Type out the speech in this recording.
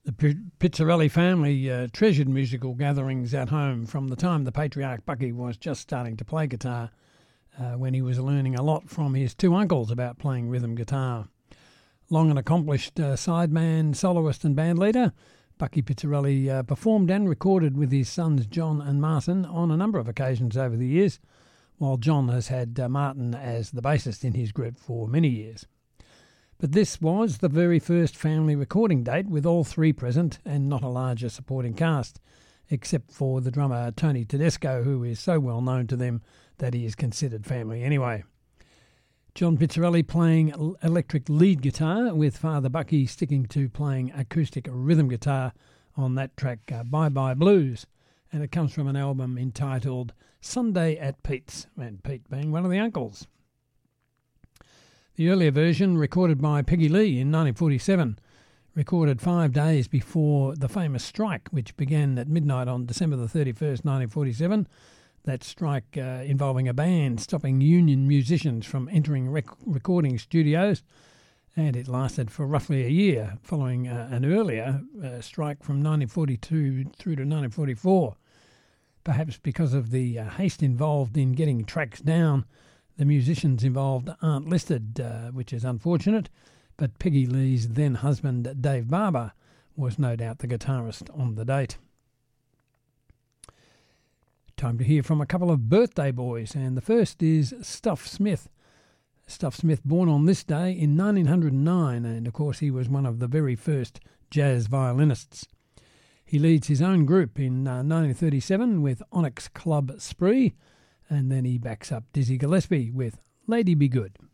The Pizzarelli family treasured musical gatherings at home from the time the patriarch Bucky was just starting to play guitar, when he was learning a lot from his two uncles about playing rhythm guitar. Long and accomplished sideman, soloist and bandleader, Bucky Pizzarelli performed and recorded with his sons John and Martin on a number of occasions over the years, while John has had Martin as the bassist in his group for many years. But this was the very first family recording date with all three present and not a larger supporting cast, except for the drummer Tony Tedesco, who is so well known to them that he is considered family anyway. John Pizzarelli playing electric lead guitar, with Father Bucky sticking to playing acoustic rhythm guitar on that track, Bye Bye Blues, and it comes from an album entitled Sunday at Pete's, and Pete being one of the uncles. The earlier version, recorded by Peggy Lee in 1947, recorded 5 days before the famous strike, which began at midnight on December the 31st, 1947. That strike involving a band stopping union musicians from entering recording studios, and it lasted for roughly a year, following an earlier strike from 1942 through to 1944. Perhaps because of the haste involved in getting tracks down, the musicians involved aren't listed, which is unfortunate, but Peggy Lee's then husband, Dave Barber, was no doubt the guitarist on the date. Time to hear from a couple of birthday boys, and the first is Stuff Smith. Stuff Smith, born on this day in 1909, and of course he was one of the very first jazz violinists. He leads his own group in 1937 with Onyx Club Spree, and then he backs up Dizzy Gillespie with Lady Be Good.